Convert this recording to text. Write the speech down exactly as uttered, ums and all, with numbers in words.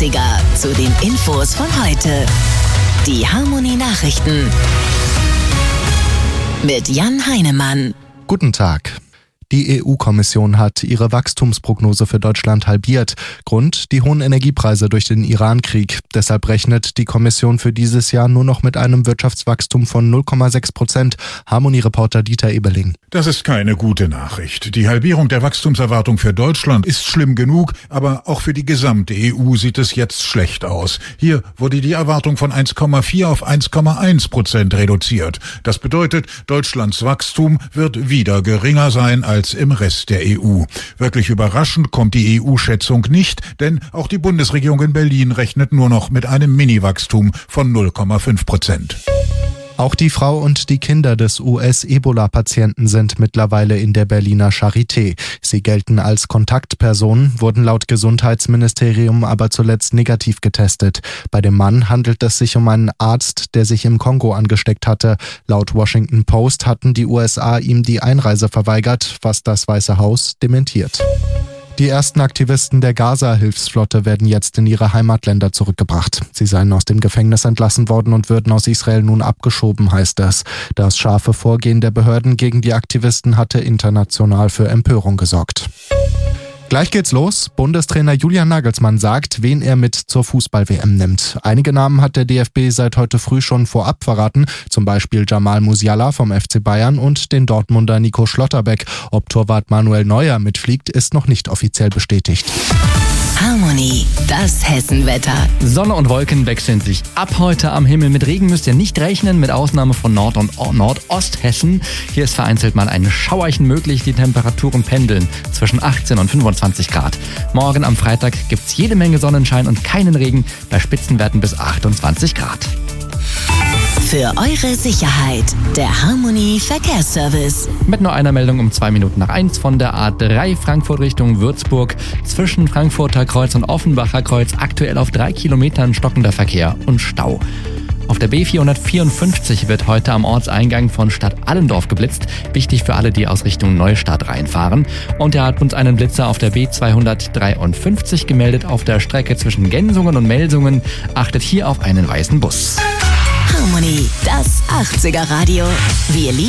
achtziger zu den Infos von heute. Die Harmony Nachrichten mit Jan Heinemann. Guten Tag. Die E U-Kommission hat ihre Wachstumsprognose für Deutschland halbiert. Grund: die hohen Energiepreise durch den Iran-Krieg. Deshalb rechnet die Kommission für dieses Jahr nur noch mit einem Wirtschaftswachstum von null Komma sechs Prozent. Harmony-Reporter Dieter Ebeling. Das ist keine gute Nachricht. Die Halbierung der Wachstumserwartung für Deutschland ist schlimm genug, aber auch für die gesamte E U sieht es jetzt schlecht aus. Hier wurde die Erwartung von eins Komma vier auf eins Komma eins Prozent reduziert. Das bedeutet, Deutschlands Wachstum wird wieder geringer sein als im Rest der E U. Wirklich überraschend kommt die E U-Schätzung nicht, denn auch die Bundesregierung in Berlin rechnet nur noch mit einem Mini-Wachstum von null Komma fünf Prozent. Auch die Frau und die Kinder des U S-Ebola-Patienten sind mittlerweile in der Berliner Charité. Sie gelten als Kontaktpersonen, wurden laut Gesundheitsministerium aber zuletzt negativ getestet. Bei dem Mann handelt es sich um einen Arzt, der sich im Kongo angesteckt hatte. Laut Washington Post hatten die U S A ihm die Einreise verweigert, was das Weiße Haus dementiert. Die ersten Aktivisten der Gaza-Hilfsflotte werden jetzt in ihre Heimatländer zurückgebracht. Sie seien aus dem Gefängnis entlassen worden und würden aus Israel nun abgeschoben, heißt es. Das scharfe Vorgehen der Behörden gegen die Aktivisten hatte international für Empörung gesorgt. Gleich geht's los. Bundestrainer Julian Nagelsmann sagt, wen er mit zur Fußball-W M nimmt. Einige Namen hat der D F B seit heute früh schon vorab verraten, zum Beispiel Jamal Musiala vom F C Bayern und den Dortmunder Nico Schlotterbeck. Ob Torwart Manuel Neuer mitfliegt, ist noch nicht offiziell bestätigt. Harmony, das Hessenwetter. Sonne und Wolken wechseln sich ab heute am Himmel. Mit Regen müsst ihr nicht rechnen, mit Ausnahme von Nord- und Nordosthessen. Hier ist vereinzelt mal ein Schauerchen möglich. Die Temperaturen pendeln zwischen achtzehn und fünfundzwanzig Grad. Morgen am Freitag gibt's jede Menge Sonnenschein und keinen Regen bei Spitzenwerten bis achtundzwanzig Grad. Für eure Sicherheit, der Harmony Verkehrsservice. Mit nur einer Meldung um zwei Minuten nach eins von der A drei Frankfurt Richtung Würzburg. Zwischen Frankfurter Kreuz und Offenbacher Kreuz aktuell auf drei Kilometern stockender Verkehr und Stau. Auf der B vierhundertvierundfünfzig wird heute am Ortseingang von Stadt Allendorf geblitzt. Wichtig für alle, die aus Richtung Neustadt reinfahren. Und er hat uns einen Blitzer auf der B zweihundertdreiundfünfzig gemeldet auf der Strecke zwischen Gensungen und Melsungen. Achtet hier auf einen weißen Bus. Harmony, das achtziger Radio. Wir lieben